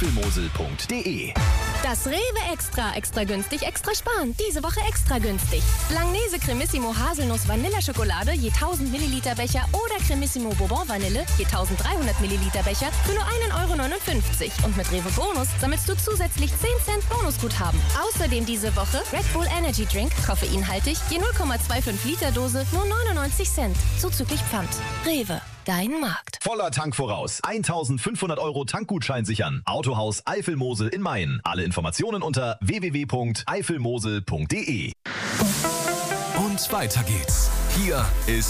Alfilmosel.de. Das Rewe Extra. Extra günstig, extra sparen. Diese Woche extra günstig. Langnese Cremissimo Haselnuss Vanilleschokolade je 1000 Milliliter Becher oder Cremissimo Bourbon Vanille je 1300 Milliliter Becher für nur 1,59 €. Und mit Rewe Bonus sammelst du zusätzlich 10 Cent Bonusguthaben. Außerdem diese Woche Red Bull Energy Drink, koffeinhaltig, je 0,25 Liter Dose, nur 99 Cent. Zuzüglich Pfand. Rewe. Dein Markt. Voller Tank voraus. 1.500 € Tankgutschein sichern. Autohaus Alfilmosel in Mayen. Alle Informationen unter www.alfilmosel.de. Und weiter geht's. Hier ist